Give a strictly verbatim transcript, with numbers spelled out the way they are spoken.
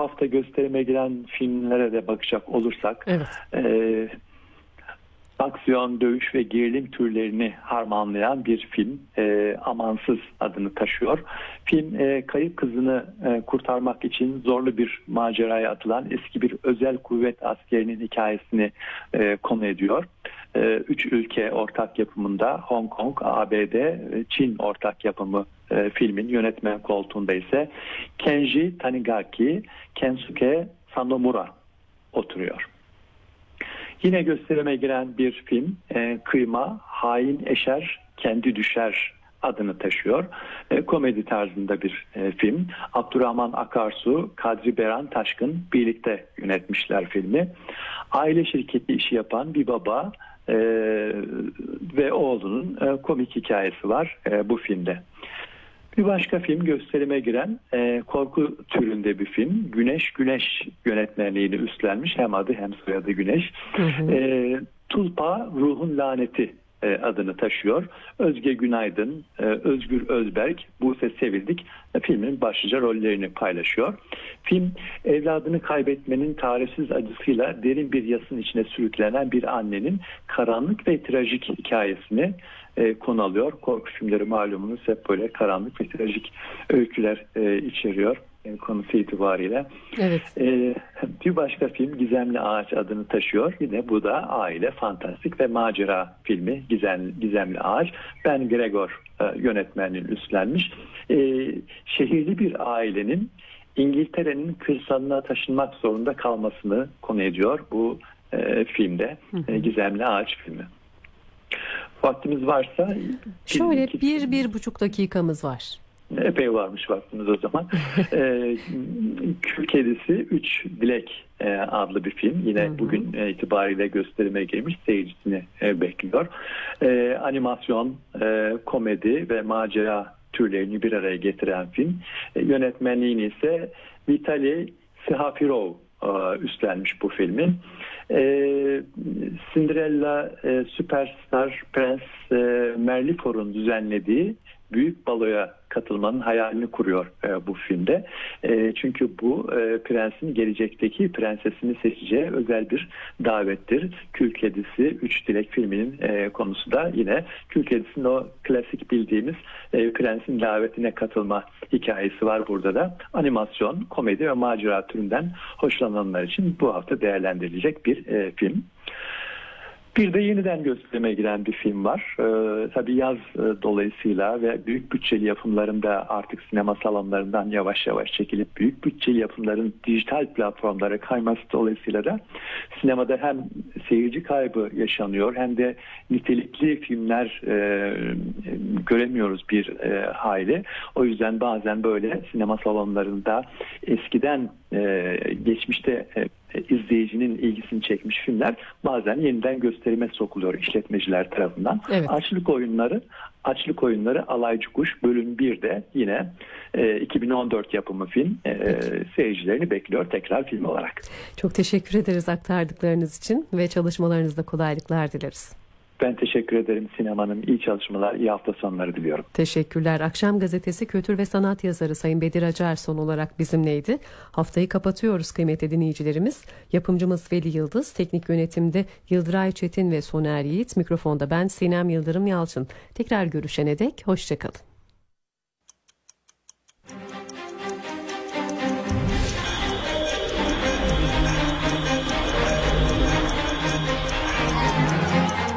hafta gösterime giren filmlere de bakacak olursak, Evet. e, aksiyon, dövüş ve gerilim türlerini harmanlayan bir film, e, Amansız adını taşıyor. Film e, kayıp kızını e, kurtarmak için zorlu bir maceraya atılan eski bir özel kuvvet askerinin hikayesini e, konu ediyor. E, üç ülke ortak yapımında, Hong Kong, A B D, Çin ortak yapımı e, filmin yönetmen koltuğunda ise Kenji Tanigaki, Kensuke Sanomura oturuyor. Yine gösterime giren bir film, e, Kıyma, Hain Eşer, Kendi Düşer adını taşıyor. E, komedi tarzında bir e, film. Abdurrahman Akarsu, Kadri Beran Taşkın birlikte yönetmişler filmi. Aile şirketi işi yapan bir baba e, ve oğlunun e, komik hikayesi var e, bu filmde. Bir başka film gösterime giren e, korku türünde bir film. Güneş Güneş yönetmenliğini üstlenmiş. Hem adı hem soyadı Güneş. Hı hı. E, Tulpa Ruhun Laneti e, adını taşıyor. Özge Günaydın, e, Özgür Özberk, Buse Sevildik e, filmin başlıca rollerini paylaşıyor. Film evladını kaybetmenin tarifsiz acısıyla derin bir yasın içine sürüklenen bir annenin karanlık ve trajik hikayesini E, konu alıyor. Korku filmleri malumunuz hep böyle karanlık ve trajik öyküler e, içeriyor e, konusu itibariyle. Evet. E, bir başka film Gizemli Ağaç adını taşıyor. Yine bu da aile, fantastik ve macera filmi Gizemli, Gizemli Ağaç. Ben Gregor e, yönetmenliğini üstlenmiş. E, şehirli bir ailenin İngiltere'nin kırsalına taşınmak zorunda kalmasını konu ediyor bu e, filmde. E, Gizemli Ağaç filmi. Vaktimiz varsa... Şöyle iki, bir, bir buçuk dakikamız var. Epey varmış vaktimiz o zaman. e, Kül Kedisi Üç Dilek e, adlı bir film. Yine hı hı. bugün e, itibariyle gösterime girmiş, seyircisini e, bekliyor. E, animasyon, e, komedi ve macera türlerini bir araya getiren film. E, yönetmenliğini ise Vitali Sihafirov e, üstlenmiş bu filmin. Ee, Cinderella e, Süperstar Prens e, Merlifor'un düzenlediği büyük baloya katılmanın hayalini kuruyor e, bu filmde. E, çünkü bu e, prensin gelecekteki prensesini seçeceği özel bir davettir. Kül Kedisi Üç Dilek filminin e, konusu da yine Kül Kedisi'nin o klasik bildiğimiz e, prensin davetine katılma hikayesi var burada da. Animasyon, komedi ve macera türünden hoşlananlar için bu hafta değerlendirilecek bir e, film. Bir de yeniden gösterime giren bir film var. Ee, tabii yaz e, dolayısıyla ve büyük bütçeli yapımlarında artık sinema salonlarından yavaş yavaş çekilip büyük bütçeli yapımların dijital platformlara kayması dolayısıyla da sinemada hem seyirci kaybı yaşanıyor hem de nitelikli filmler e, göremiyoruz bir e, hayli. O yüzden bazen böyle sinema salonlarında eskiden e, geçmişte e, izleyicinin ilgisini çekmiş filmler bazen yeniden gösterime sokuluyor işletmeciler tarafından. Evet. Açlık Oyunları Açlık Oyunları Alaycı Kuş bölüm birde yine e, iki bin on dört yapımı film e, seyircilerini bekliyor tekrar film olarak. Çok teşekkür ederiz aktardıklarınız için ve çalışmalarınızda kolaylıklar dileriz. Ben teşekkür ederim Sinem Hanım. İyi çalışmalar, iyi hafta sonları diliyorum. Teşekkürler. Akşam Gazetesi kültür ve sanat yazarı Sayın Bedir Acar son olarak bizimleydi. Haftayı kapatıyoruz kıymetli dinleyicilerimiz. Yapımcımız Veli Yıldız, teknik yönetimde Yıldıray Çetin ve Soner Yiğit, mikrofonda ben Sinem Yıldırım Yalçın. Tekrar görüşene dek hoşçakalın.